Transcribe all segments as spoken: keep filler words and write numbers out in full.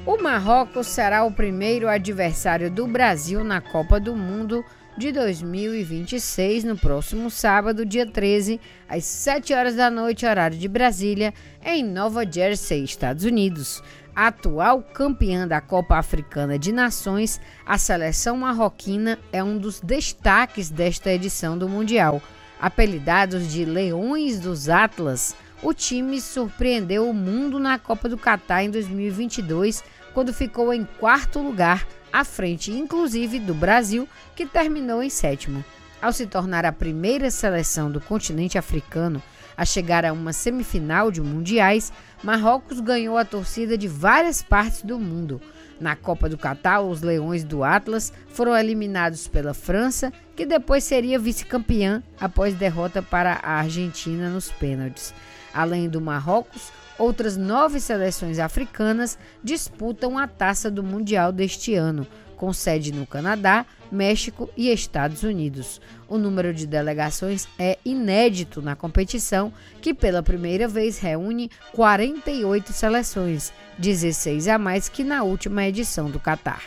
O Marrocos será o primeiro adversário do Brasil na Copa do Mundo de dois mil e vinte e seis, no próximo sábado, dia treze, às sete horas da noite, horário de Brasília, em Nova Jersey, Estados Unidos. A atual campeã da Copa Africana de Nações, a seleção marroquina é um dos destaques desta edição do Mundial. Apelidados de Leões dos Atlas, o time surpreendeu o mundo na Copa do Catar em dois mil e vinte e dois, quando ficou em quarto lugar, à frente inclusive do Brasil, que terminou em sétimo. Ao se tornar a primeira seleção do continente africano a chegar a uma semifinal de mundiais, Marrocos ganhou a torcida de várias partes do mundo. Na Copa do Catar, os Leões do Atlas foram eliminados pela França, que depois seria vice-campeã após derrota para a Argentina nos pênaltis. Além do Marrocos, outras nove seleções africanas disputam a taça do Mundial deste ano, com sede no Canadá, México e Estados Unidos. O número de delegações é inédito na competição, que pela primeira vez reúne quarenta e oito seleções, dezesseis a mais que na última edição do Catar.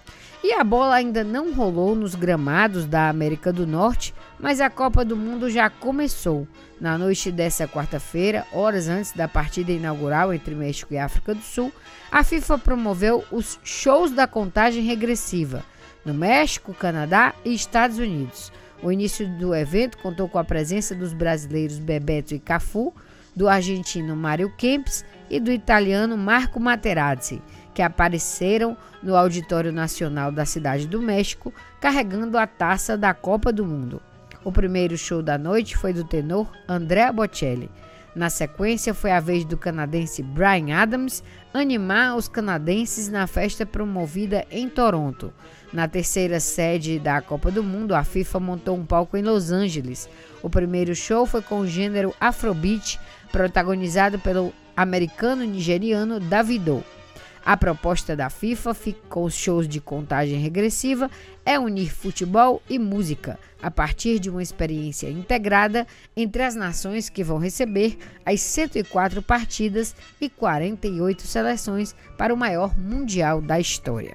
E a bola ainda não rolou nos gramados da América do Norte, mas a Copa do Mundo já começou. Na noite dessa quarta-feira, horas antes da partida inaugural entre México e África do Sul, a FIFA promoveu os shows da contagem regressiva no México, Canadá e Estados Unidos. O início do evento contou com a presença dos brasileiros Bebeto e Cafu, do argentino Mário Kempes e do italiano Marco Materazzi, que apareceram no Auditório Nacional da Cidade do México, carregando a taça da Copa do Mundo. O primeiro show da noite foi do tenor Andrea Bocelli. Na sequência, foi a vez do canadense Bryan Adams animar os canadenses na festa promovida em Toronto. Na terceira sede da Copa do Mundo, a FIFA montou um palco em Los Angeles. O primeiro show foi com o gênero Afrobeat, protagonizado pelo americano-nigeriano Davido. A proposta da FIFA, com os shows de contagem regressiva, é unir futebol e música, a partir de uma experiência integrada entre as nações que vão receber as cento e quatro partidas e quarenta e oito seleções para o maior mundial da história.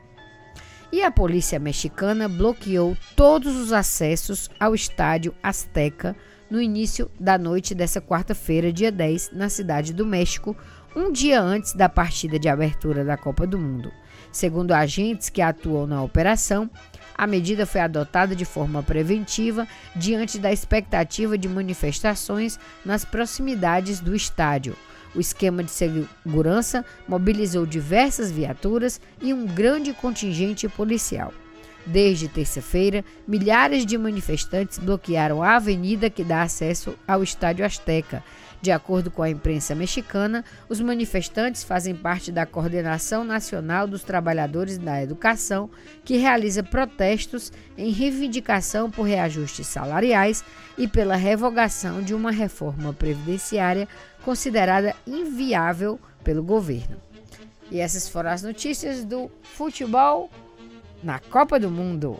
E a polícia mexicana bloqueou todos os acessos ao estádio Azteca no início da noite dessa quarta-feira, dia dez, na Cidade do México, um dia antes da partida de abertura da Copa do Mundo. Segundo agentes que atuam na operação, a medida foi adotada de forma preventiva diante da expectativa de manifestações nas proximidades do estádio. O esquema de segurança mobilizou diversas viaturas e um grande contingente policial. Desde terça-feira, milhares de manifestantes bloquearam a avenida que dá acesso ao Estádio Azteca. De acordo com a imprensa mexicana, os manifestantes fazem parte da Coordenação Nacional dos Trabalhadores da Educação, que realiza protestos em reivindicação por reajustes salariais e pela revogação de uma reforma previdenciária considerada inviável pelo governo. E essas foram as notícias do futebol na Copa do Mundo.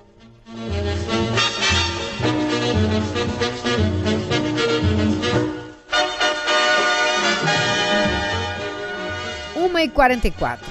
uma e quarenta e quatro.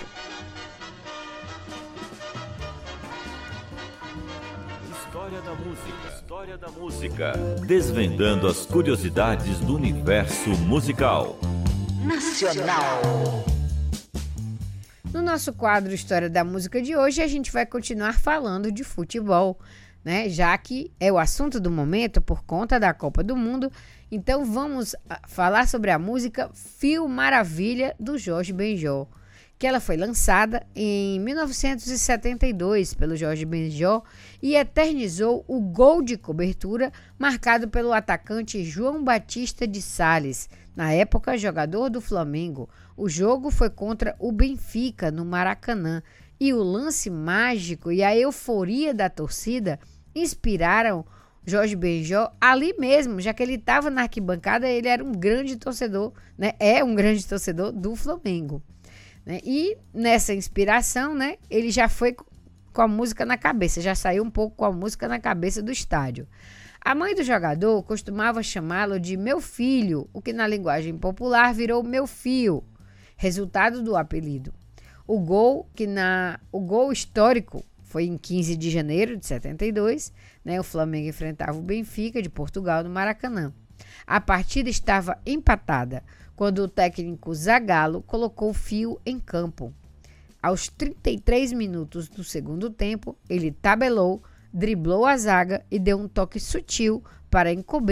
História da música. História da música. Desvendando as curiosidades do universo musical. Nacional. No nosso quadro História da Música de hoje, a gente vai continuar falando de futebol, né? Já que é o assunto do momento por conta da Copa do Mundo. Então vamos falar sobre a música Fio Maravilha, do Jorge Benjor, que ela foi lançada em mil novecentos e setenta e dois pelo Jorge Benjor e eternizou o gol de cobertura marcado pelo atacante João Batista de Sales, na época jogador do Flamengo. O jogo foi contra o Benfica, no Maracanã, e o lance mágico e a euforia da torcida inspiraram Jorge Benjor ali mesmo, já que ele estava na arquibancada. Ele era um grande torcedor, né? É um grande torcedor do Flamengo, né? E nessa inspiração, né, ele já foi com a música na cabeça, já saiu um pouco com a música na cabeça do estádio. A mãe do jogador costumava chamá-lo de meu filho, o que na linguagem popular virou meu fio, resultado do apelido. O gol, que na, o gol histórico foi em quinze de janeiro de setenta e dois, né? O Flamengo enfrentava o Benfica de Portugal no Maracanã. A partida estava empatada quando o técnico Zagallo colocou o Fio em campo. Aos trinta e três minutos do segundo tempo, ele tabelou, driblou a zaga e deu um toque sutil para encobrir